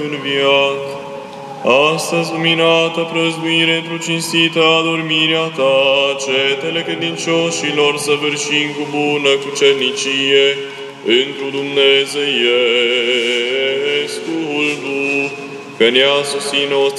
în viac. Astăzi, luminată prăznuire într-o cinstită adormirea Ta, cetele credincioșilor săvârșim cu bună cucernicie, într-o dumnezeiescul Duh, că ne-a susținut